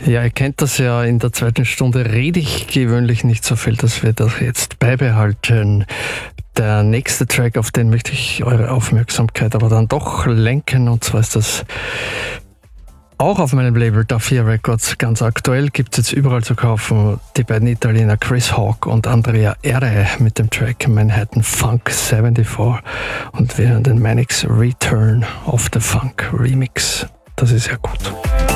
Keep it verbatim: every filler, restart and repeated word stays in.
Ja, ihr kennt das ja, in der zweiten Stunde rede ich gewöhnlich nicht so viel, dass wir das jetzt beibehalten. Der nächste Track, auf den möchte ich eure Aufmerksamkeit aber dann doch lenken, und zwar ist das auch auf meinem Label Dafia Records ganz aktuell, gibt es jetzt überall zu kaufen, die beiden Italiener Chris Hawk und Andrea Erre mit dem Track Manhattan Funk vierundsiebzig, und wir hören den Manix Return of the Funk Remix. Das ist ja gut.